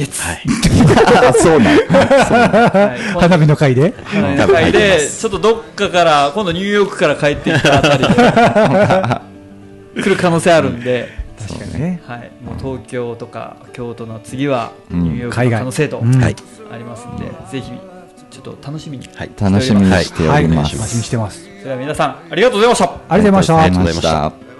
月。 そうなん。 花火の会で花火の会で、ちょっとどっかから、今度ニューヨークから帰ってきたあたりで来る可能性あるんで、 確かにね。 はい、もう東京とか京都の次はニューヨークの可能性とありますんで、ぜひちょっと楽しみにしております。 楽しみにしております。 楽しみにしてます。 それでは皆さんありがとうございました。 ありがとうございました。 ありがとうございました。